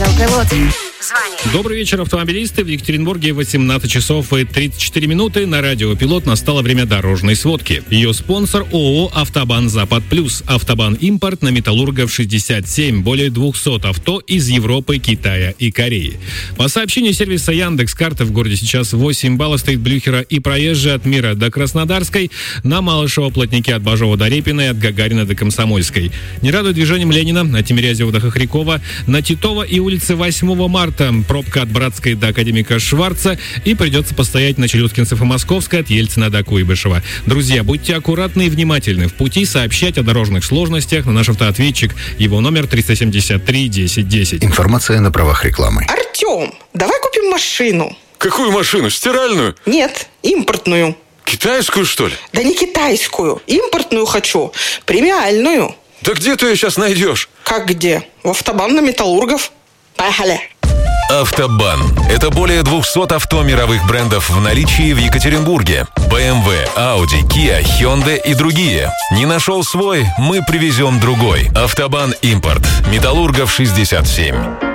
Автопилот. Звони. Добрый вечер, автомобилисты. В Екатеринбурге 18 часов и 34 минуты. На радио «Пилот» настало время дорожной сводки. Ее спонсор ООО «Автобан Запад Плюс». «Автобан Импорт» на Металлургов 67. Более 200 авто из Европы, Китая и Кореи. По сообщению сервиса Яндекс.Карты, в городе сейчас 8 баллов стоит Блюхера и проезжая от Мира до Краснодарской, на Малышево плотнике от Бажова до Репина и от Гагарина до Комсомольской. Не радует движением Ленина, на Тимирязева до Хохрякова, на Титова и улице 8 марта. Пробка от Братской до Академика Шварца и придется постоять на Челюскинцев и Московской от Ельцина до Куйбышева. Друзья, будьте аккуратны и внимательны. В пути сообщать о дорожных сложностях на наш автоответчик. Его номер 373 10 10. Информация на правах рекламы. Артем, давай купим машину. Какую машину? Стиральную? Нет, импортную. Китайскую, что ли? Да не китайскую. Импортную хочу. Премиальную. Да где ты ее сейчас найдешь? Как где? В Автобан на Металлургов. Поехали. Автобан. Это более 200 авто мировых брендов в наличии в Екатеринбурге. BMW, Audi, Kia, Hyundai и другие. Не нашел свой? Мы привезем другой. Автобан Импорт. Металлургов 67.